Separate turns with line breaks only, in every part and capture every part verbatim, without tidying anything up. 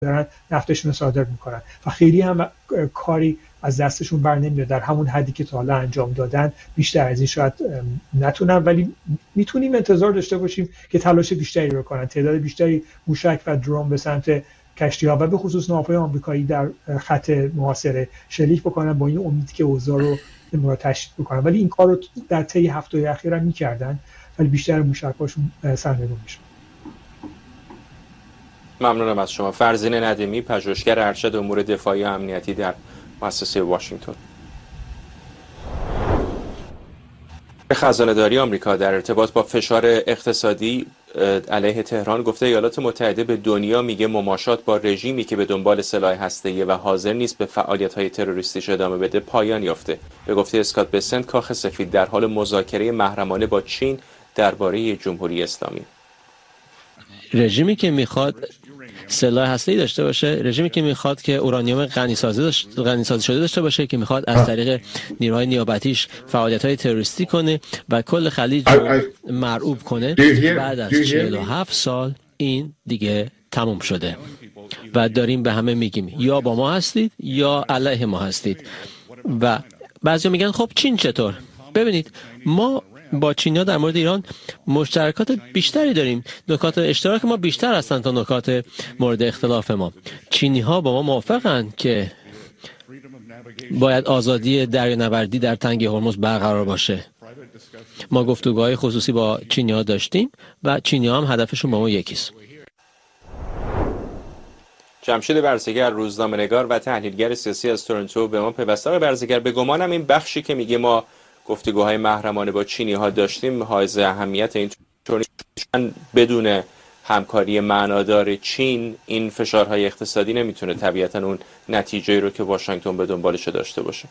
دارن نفتشون رو صادر میکنن و خیلی هم کاری از دستشون بر نمیاد. در همون حدی که تا حالا انجام دادن بیشتر از این شاید نتونن، ولی میتونیم انتظار داشته باشیم که تلاش بیشتری رو کنن، تعداد بیشتری موشک و درون به سمت کشتی‌ها و به خصوص ناوهای آمریکایی در خط محاصره شلیک بکنن، با این امید که اوضاع رو امرار تشدید بکنن. ولی این کار رو در طی هفته‌های اخیر هم می‌کردن، ولی بیشتر موشک‌هاشون سرنگون میشن.
ممنونم از شما. فرزین ندیمی، پژوهشگر ارشد امور دفاعی و امنیتی در مؤسسه واشنگتن. خزانه‌داری آمریکا در ارتباط با فشار اقتصادی علیه تهران گفته ایالات متحده به دنیا میگه مماشات با رژیمی که به دنبال سلاح هسته‌ای و حاضر نیست به فعالیت‌های تروریستیش ادامه بده پایان یافته. به گفته اسکات بسنت، کاخ سفید در حال مذاکره محرمانه با چین درباره جمهوری اسلامی.
رژیمی که میخواد سلاح هسته‌ای داشته باشه، رژیمی که میخواد که اورانیوم غنی‌سازی غنی‌سازی شده داشته باشه، که میخواد از طریق نیروهای نیابتیش فعالیت‌های تروریستی کنه و کل خلیج رو مرعوب کنه. بعد از چهل و هفت سال این دیگه تموم شده و داریم به همه میگیم یا با ما هستید یا علیه ما هستید. و بعضیا میگن خب چین چطور؟ ببینید، ما با چینیا در مورد ایران مشترکات بیشتری داریم. نکات اشتراک ما بیشتر هستند تا نکات مورد اختلاف ما. چینی ها با ما موافقند که باید آزادی دریانوردی در تنگه هرمز برقرار باشه. ما گفتگوهای خصوصی با چینی ها داشتیم و چینی ها هم هدفشون با ما یکیست.
جمشید برزگر، روزنامه‌نگار و تحلیلگر سیاسی از تورنتو به ما پیوسته. آقای برزگر، به گمانم این بخشی که میگه ما گفتگوهای محرمانه با چینی ها داشتیم حائز اهمیت، این طور بدون همکاری معنادار چین این فشارهای اقتصادی نمیتونه طبیعتا اون نتیجه رو که واشنگتن به دنبالش داشته باشه.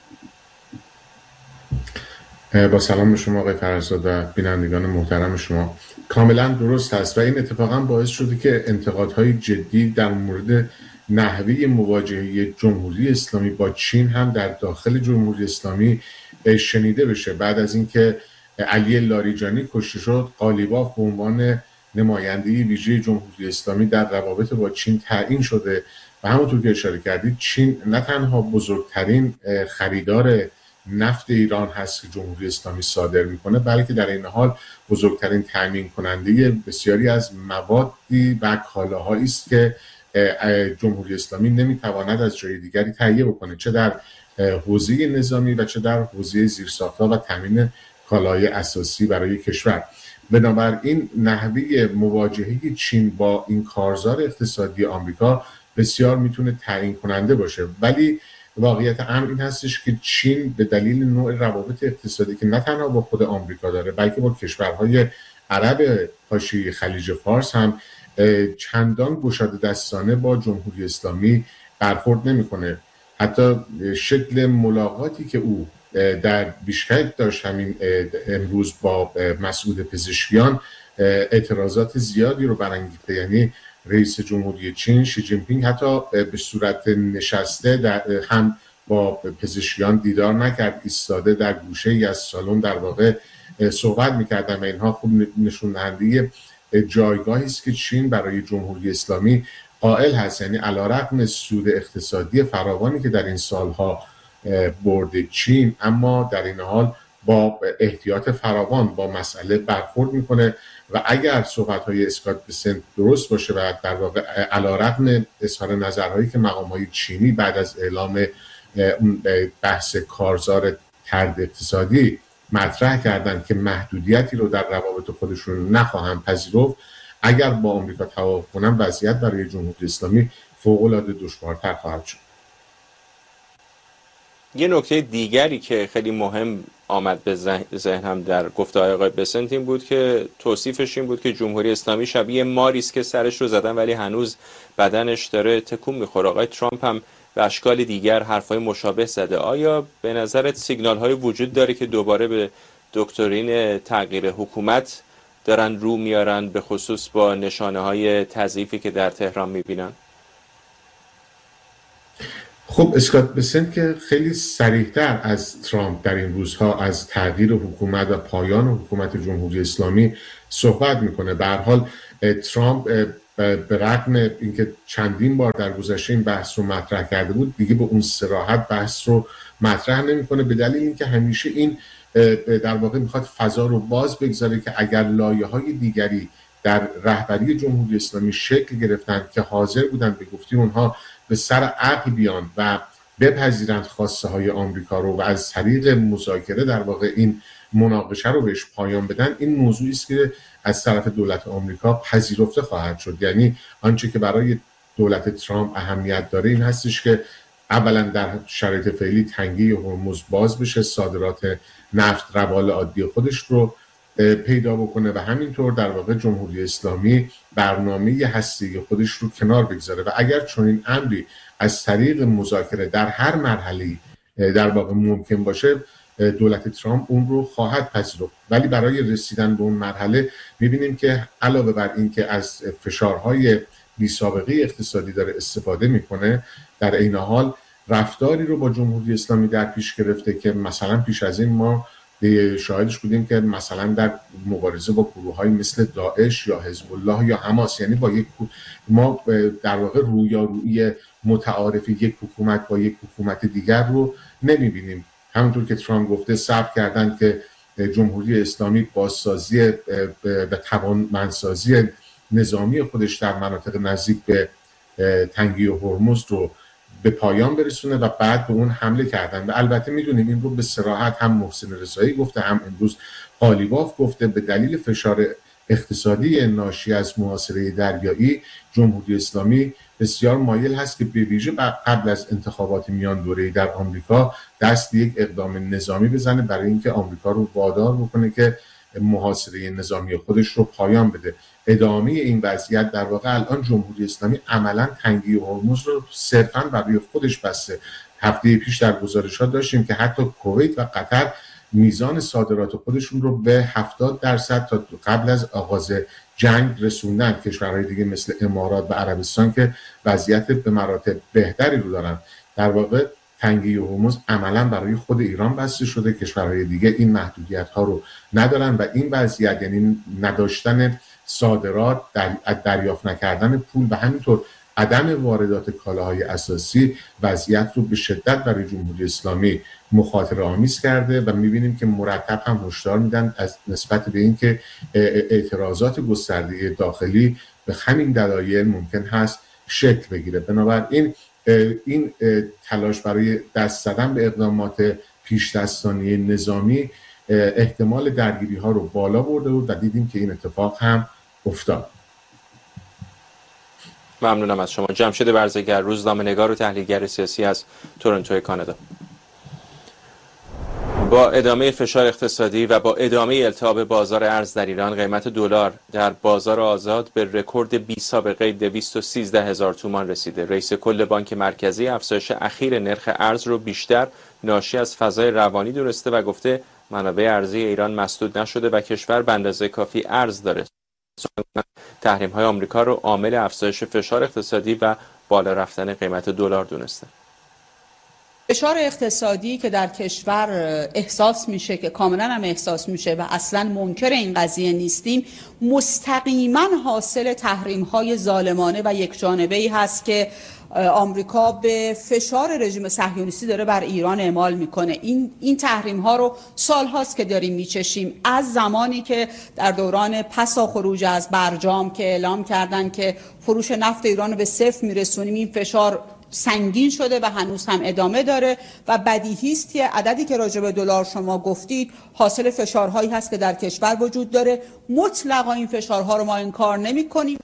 با سلام به شما آقای فرزاد و بینندگان محترم شما. کاملا درست هست و این اتفاقا باعث شده که انتقادهای جدی در مورد نحوه مواجهه جمهوری اسلامی با چین هم در داخل جمهوری اسلامی شنیده بشه. بعد از اینکه علی لاریجانی کشته شد، قالیباف به عنوان نماینده ویژه جمهوری اسلامی در روابط با چین تعیین شده و همونطور که اشاره کردید چین نه تنها بزرگترین خریدار نفت ایران هست که جمهوری اسلامی صادر میکنه، بلکه در این حال بزرگترین تامین کننده بسیاری از موادی و کالاهایی است که جمهوری اسلامی نمیتواند از جای دیگری تهیه بکنه، چه در حوزه نظامی و چه در حوزه زیرساخت‌ها و تامین کالای اساسی برای کشور. بنابراین نحوه مواجهه چین با این کارزار اقتصادی آمریکا بسیار میتونه تعیین کننده باشه، ولی واقعیت امر این هستش که چین به دلیل نوع روابط اقتصادی که نه تنها با خود آمریکا داره بلکه با کشورهای عرب حاشیه خلیج فارس هم چندان گشاده دستانه با جمهوری اسلامی برخورد نمیکنه. حتی شکل ملاقاتی که او در بیشکک داشت همین امروز با مسئول پزشکیان اعتراضات زیادی رو برانگیخته. یعنی رئیس جمهوری چین شی جین پینگ حتی به صورت نشسته در هم با پزشکیان دیدار نکرد، ایستاده در گوشه‌ای از سالن در واقع صحبت می‌کردن و اینها خوب نشون دهنده جایگاهی است که چین برای جمهوری اسلامی قائل هست. یعنی علیرغم سود اقتصادی فراوانی که در این سالها برده چین، اما در این حال با احتیاط فراوان با مسئله برخورد میکنه و اگر صحبت‌های اسکات بسنت درست باشه و در واقع علیرغم اظهار نظرهایی که مقام‌های چینی بعد از اعلام اون بحث کارزار طرد اقتصادی مطرح کردن که محدودیتی رو در روابط خودشون نخواهند پذیرفت، اگر با آمریکا توافق کنن وضعیت برای جمهوری اسلامی فوق‌العاده دشوارتر خواهد شد.
یه نکته دیگری که خیلی مهم آمد به ذهنم در گفته‌های آقای بسنت این بود که توصیفش این بود که جمهوری اسلامی شبیه ماری است که سرش رو زدن ولی هنوز بدنش داره تکون میخوره. آقای ترامپ هم به اشکال دیگر حرفای مشابه زده. آیا به نظرت سیگنال‌های وجود داره که دوباره به دکترین تغییر حکومت دارن رو میارن، به خصوص با نشانه‌های تضعیفی که در تهران میبینن؟
خب اسکات بسنت که خیلی صریح‌تر از ترامپ در این روزها از تغییر حکومت و پایان حکومت جمهوری اسلامی صحبت میکنه. به هر حال ترامپ به رغم اینکه چندین بار در گذشته این بحث رو مطرح کرده بود، دیگه به اون صراحت بحث رو مطرح نمیکنه، به دلیل اینکه همیشه این در واقع میخواد فضا رو باز بگذاره که اگر لایه‌های دیگری در رهبری جمهوری اسلامی شکل گرفتن که حاضر بودن به گفته اونها به سر عقل بیان و بپذیرند خواسته های آمریکا رو و از طریق مذاکره در واقع این مناقشه رو بهش پایان بدن، این موضوعی است که از طرف دولت آمریکا پذیرفته خواهد شد. یعنی آنچه که برای دولت ترامپ اهمیت داره این هستش که اولا در شرایط فعلی تنگی هرمز باز بشه، صادرات نفت روال عادی خودش رو پیدا بکنه و همینطور در واقع جمهوری اسلامی برنامه هسته‌ای خودش رو کنار بگذاره و اگر چنین امری از طریق مذاکره در هر مرحله‌ای در واقع ممکن باشه، دولت ترامپ اون رو خواهد پذیرفت. ولی برای رسیدن به اون مرحله می‌بینیم که علاوه بر این که از فشارهای بی سابقه اقتصادی داره استفاده میکنه، در عین حال رفتاری رو با جمهوری اسلامی در پیش گرفته که مثلا پیش از این ما شاهدش بودیم که مثلا در مبارزه با گروه‌های مثل داعش یا حزب الله یا حماس، یعنی با یک ما در واقع رویارویی متعارف یک حکومت با یک حکومت دیگر رو نمی‌بینیم. همونطور که ترامپ گفته صبر کردن که جمهوری اسلامی بازسازی و توانمندسازی نظامی خودش در مناطق نزدیک به تنگی هرمز رو به پایان برسونه و بعد به اون حمله کردن. و البته میدونیم این رو به صراحت هم محسن رضایی گفته، هم امروز قالیباف گفته، به دلیل فشار اقتصادی ناشی از محاصره دریایی جمهوری اسلامی بسیار مایل هست که به ویژه قبل از انتخابات میان دوره‌ای در آمریکا دست یک اقدام نظامی بزنه برای اینکه آمریکا رو وادار بکنه که محاصره نظامی خودش رو پایان بده. ادامه این وضعیت در واقع الان جمهوری اسلامی عملاً تنگی هرمز رو صرفاً برای خودش بسته. هفته پیش در گزارشات داشتیم که حتی کویت و قطر میزان صادرات خودشون رو به هفتاد درصد تا قبل از آغاز جنگ رسوندن. کشورهای دیگه مثل امارات و عربستان که وضعیت به مراتب بهتری رو دارن. در واقع تنگی هرمز عملاً برای خود ایران بسته شده، کشورهای دیگه این محدودیت ها رو ندارن و این وضعیت، یعنی نداشتن صادرات، در دریافت نکردن پول و همینطور عدم واردات کالاهای اساسی، وضعیت رو به شدت برای جمهوری اسلامی مخاطره آمیز کرده و می‌بینیم که مرتب هم هشدار میدن از نسبت به اینکه اعتراضات گسترده داخلی به همین دلایل ممکن هست شکل بگیره. بنابراین این تلاش برای دست زدن به اقدامات پیش دستانی نظامی احتمال درگیری ها رو بالا برده بود و دیدیم که این اتفاق هم افتاد.
ممنونم از شما. جمشید برزگر، روزنامه‌نگار و تحلیلگر سیاسی از تورنتو کانادا. با ادامه فشار اقتصادی و با ادامه التهاب بازار ارز در ایران، قیمت دلار در بازار آزاد به رکورد بی سابقه دویست و سیزده هزار تومان رسیده. رئیس کل بانک مرکزی افزایش اخیر نرخ ارز رو بیشتر ناشی از فضای روانی دونسته و گفته منابع ارزی ایران مسدود نشده و کشور به اندازه کافی ارز داره. تحریم های آمریکا رو عامل افزایش فشار اقتصادی و بالا رفتن قیمت دلار دونسته.
فشار اقتصادی که در کشور احساس میشه، که کاملا هم احساس میشه و اصلا منکر این قضیه نیستیم، مستقیما حاصل تحریم های ظالمانه و یک جانبه ای هست که آمریکا به فشار رژیم صهیونیستی داره بر ایران اعمال میکنه. این این تحریم ها رو سال هاست که داریم میچشیم، از زمانی که در دوران پسا خروج از برجام که اعلام کردن که فروش نفت ایران رو به صفر میرسونیم، این فشار سنگین شده و هنوز هم ادامه داره و بدیهی است که عددی که راجع به دلار شما گفتید حاصل فشارهایی هست که در کشور وجود داره. مطلقا این فشارها رو ما انکار نمی‌کنیم.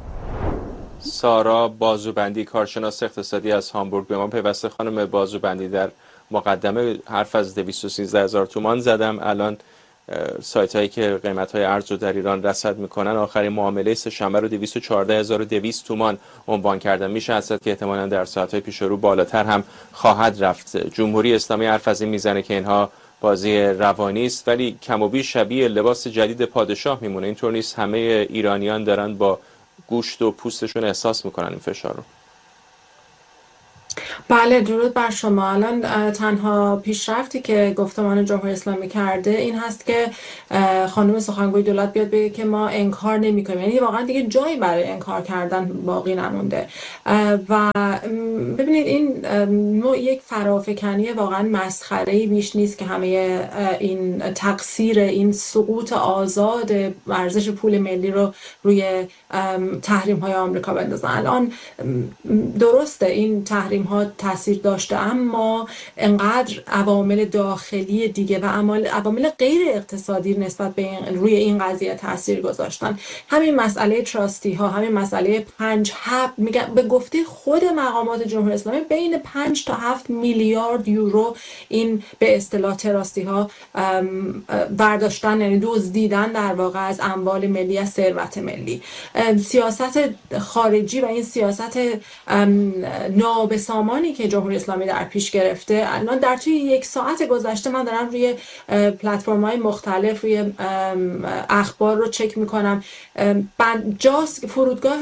سارا بازوبندی، کارشناس اقتصادی از هامبورگ، به ما پیوسته. خانم بازوبندی، در مقدمه حرف از دویست و سیزده هزار تومان زدم. الان سایت هایی که قیمت های ارز رو در ایران رصد میکنن آخرین معامله سه شنبه رو دویست و چهارده هزار و دویست تومان عنوان کردن. میشه حسد که احتمالاً در ساعت های پیش رو بالاتر هم خواهد رفت. جمهوری اسلامی حرف از این میزنه که اینها بازی روانی است، ولی کم و بیش شبیه لباس جدید پادشاه میمونه. اینطور نیست؟ همه ایرانیان دارن با گوشت و پوستشون احساس میکنن این فشار رو.
بله، درود بر شما. الان تنها پیشرفتی که گفتمان جمهوری اسلامی کرده این هست که خانم سخنگوی دولت بیاد بگه که ما انکار نمی‌کنیم، یعنی واقعا دیگه جایی برای انکار کردن باقی نمونده. و ببینید این نوع یک فرافکنی واقعا مسخره‌ای بیش نیست که همه این تقصیر این سقوط آزاد ارزش پول ملی رو روی تحریم‌های آمریکا بندازن. الان درسته این تحریم‌ها تاثیر داشته، اما انقدر عوامل داخلی دیگه و عوامل غیر اقتصادی نسبت به این روی این قضیه تاثیر گذاشتن. همین مسئله تراستی ها، همین مسئله پنج هفت میگن به گفته خود مقامات جمهوری اسلامی بین پنج تا هفت میلیارد یورو این به اصطلاح تراستی ها برداشتن، یعنی دزدیدن در واقع از اموال ملی، از ثروت ملی. سیاست خارجی و این سیاست نابسامانی که جمهوری اسلامی در پیش گرفته، الان در توی یک ساعت گذشته من دارم روی پلتفرم‌های مختلف روی اخبار رو چک میکنم. جاسک، فرودگاه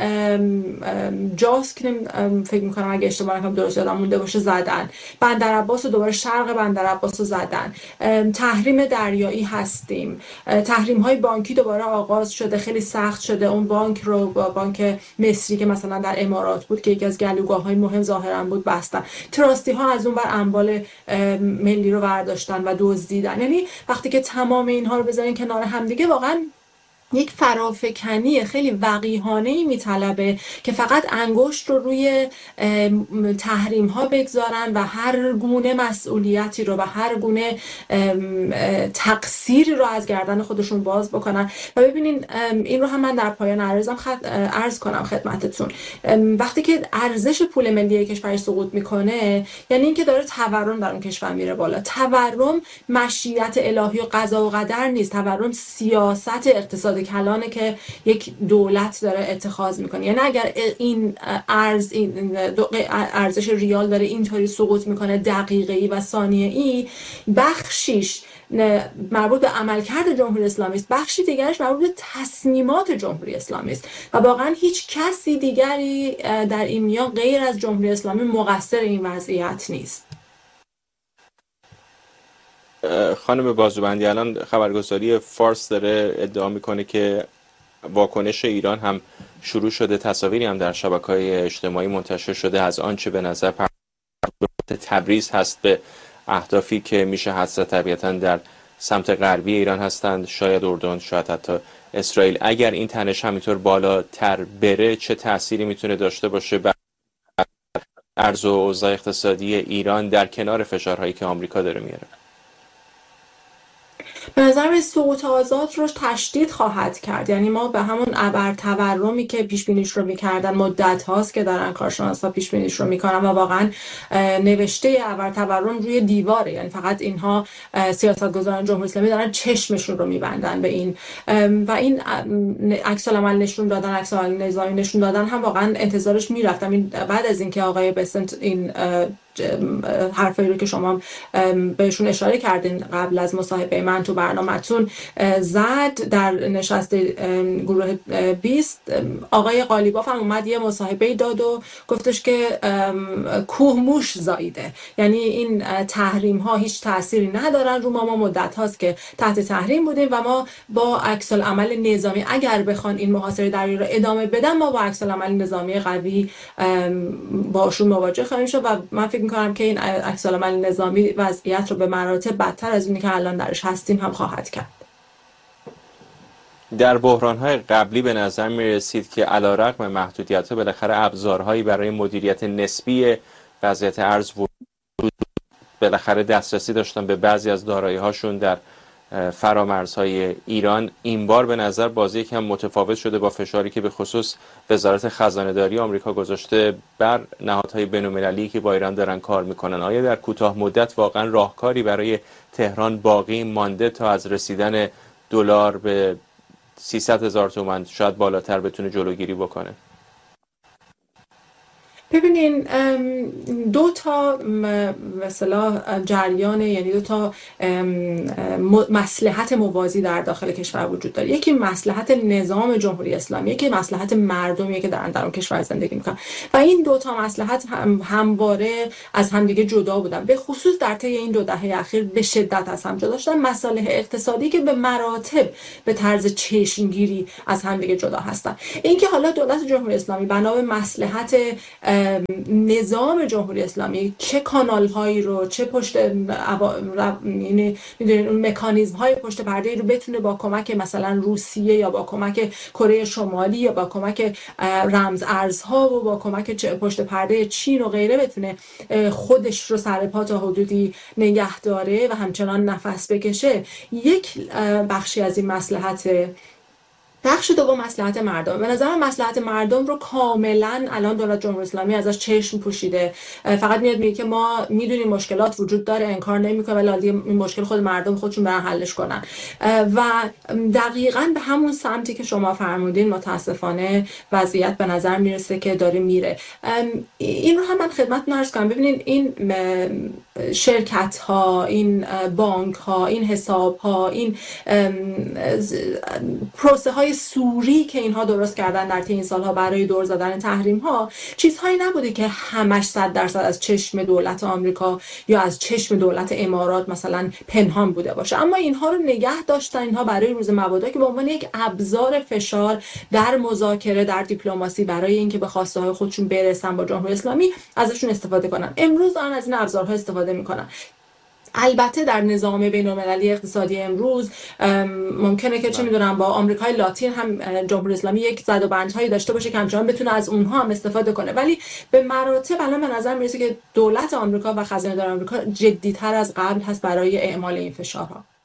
جاسک فکر میکنم اگه اشتباه نکنم درست یادم مونده باشه زدن، بندر عباس رو دوباره شرق بندر عباس رو زدن، تحریم دریایی هستیم، تحریم های بانکی دوباره آغاز شده، خیلی سخت شده. اون بانک رو با بانک مصری که مثلا در امارات بود که یکی از گلوگاه های مهم ظاهرا بود بستن. تراستی ها از اون بر اموال ملی رو برداشتن و دزدیدن. یعنی وقتی که تمام اینها رو بذارین کنار هم دیگه، واقعا یک فرافکنی خیلی وقیحانه‌ای میطلبه که فقط انگشت رو روی تحریم ها بگذارن و هر گونه مسئولیتی رو و هر گونه تقصیری رو از گردن خودشون باز بکنن. و ببینین این رو هم من در پایان عرضم خد... عرض کنم خدمتتون، وقتی که ارزش پول ملی کشور سقوط میکنه، یعنی اینکه داره تورم در اون کشور میره بالا. تورم مشیت الهی و قضا و قدر نیست، تورم سیاست اقتصاد کلانه که یک دولت داره اتخاذ میکنه. یعنی اگر این ارز این ارزش ریال داره اینطوری سقوط میکنه دقیقه‌ای و ثانیه‌ای، بخشیش مربوط به عملکرد جمهوری اسلامی است، بخشی دیگرش مربوط به تصمیمات جمهوری اسلامی است و واقعا هیچ کسی دیگری در این میان غیر از جمهوری اسلامی مقصر این وضعیت نیست.
خانم بازوبندی، الان خبرگزاری فارس داره ادعا میکنه که واکنش ایران هم شروع شده. تصاویری هم در شبکه‌های اجتماعی منتشر شده از آنچه به نظر تبریز هست به اهدافی که میشه حدس طبیعتاً در سمت غربی ایران هستند، شاید اردن، شاید حتی اسرائیل. اگر این تنش همینطور بالاتر بره چه تأثیری میتونه داشته باشه بر ارز و اوضاع اقتصادی ایران در کنار فشارهایی که آمریکا داره میاره؟
به نظر من سقوط آزاد روش تشدید خواهد کرد. یعنی ما به همون ابر تورمی که پیش بینیش رو می‌کردن مدت هاست که دارن کارشناسا پیش بینیش رو می‌کنن و واقعا نوشته ابر تورم روی دیواره، یعنی فقط اینها سیاستگزاران جمهوری اسلامی دارن چشمشون رو می‌بندن به این و این عکس العمل نشون دادن، عکس العمل نظامی نشون دادن هم واقعا انتظارش می‌رفتم. این بعد از اینکه آقای بسنت این حرفایی رو که شما بهشون اشاره کردین قبل از مصاحبه من تو برنامه‌تون زد در نشست گروه بیست، آقای قالیباف هم اومد یه مصاحبه داد و گفتش که کوه موش زاییده، یعنی این تحریم ها هیچ تأثیری ندارن رو ما. ما مدت هاست که تحت تحریم بودیم و ما با عکس العمل نظامی، اگر بخوان این محاصره دریایی رو ادامه بدن، ما با عکس العمل نظامی قوی باشون مواجه خواهیم شد و من فکر می‌کنم که این عکس العمل نظامی وضعیت رو به مراتب بدتر از اونی که الان درش هستیم هم خواهد کرد.
در بحران‌های قبلی به نظر می‌رسید که علی‌رغم محدودیت‌ها بالاخره ابزارهایی برای مدیریت نسبی وضعیت ارز وجود بالاخره دسترسی داشتن به بعضی از دارایی‌هاشون در فرامرزهای ایران. این بار به نظر بازی یکم متفاوت شده با فشاری که به خصوص وزارت خزانه‌داری آمریکا گذاشته بر نهادهای بین‌المللی که با ایران دارن کار میکنن. آیا در کوتاه مدت واقعا راهکاری برای تهران باقی مانده تا از رسیدن دلار به سیصد هزار تومان شاید بالاتر بتونه جلوگیری بکنه؟
ببینین دو تا مثلا جریان، یعنی دو تا مصلحت موازی در داخل کشور وجود داره. یکی مصلحت نظام جمهوری اسلامی، یکی مصلحت مردمی که دارن در اون کشور زندگی میکنن و این دو تا مصلحت هم همواره از همدیگه جدا بودن، به خصوص در طی این دو دهه اخیر به شدت از هم جدا شدن. مصالح اقتصادی که به مراتب به طرز چشمگیری از همدیگه جدا هستن. اینکه حالا دولت جمهوری اسلامی بنا به مصلحت نظام جمهوری اسلامی چه کانال هایی رو، چه پشت یعنی میدونید اون مکانیزم های پشت پرده رو بتونه با کمک مثلا روسیه یا با کمک کره شمالی یا با کمک رمز ارزها و با کمک پشت پرده چین و غیره بتونه خودش رو سر پا تا حدودی نگه داره و همچنان نفس بکشه، یک بخشی از این مصلحت. بخش دوم مصلحت مردم. به نظر من مصلحت مردم رو کاملا الان دولت جمهوری اسلامی ازش چشم پوشیده، فقط میاد میگه که ما میدونیم مشکلات وجود داره، انکار نمیکنه، ولی این مشکل خود مردم خودشون برن حلش کنن و دقیقاً به همون سمتی که شما فرمودین متاسفانه وضعیت به نظر میرسه که داره میره. این رو هم من خدمتتون عرض کنم. ببینید این شرکت ها، این بانک ها، این حساب ها، این پروسه های سوری که اینها درست کردن در طی این سالها برای دور زدن تحریم ها، چیزهایی نبوده که همش صد درصد از چشم دولت آمریکا یا از چشم دولت امارات مثلا پنهان بوده باشه، اما اینها رو نگه داشتن. اینها برای روز مبادا که به عنوان یک ابزار فشار در مذاکره، در دیپلماسی، برای اینکه به خواسته های خودشون برسن با جمهوری اسلامی ازشون استفاده کنن. امروز آن از این ابزارها استفاده میکنن. البته در نظام بین‌المللی اقتصادی امروز ممکنه که چه میدونم با آمریکای لاتین هم جمهوری اسلامی یک زدوبندهایی داشته باشه که همچنان بتونه از اونها هم استفاده کنه، ولی به مراتب الان به نظر میرسه که دولت آمریکا و خزانه‌دار آمریکا جدی‌تر از قبل هست برای اعمال این فشارها.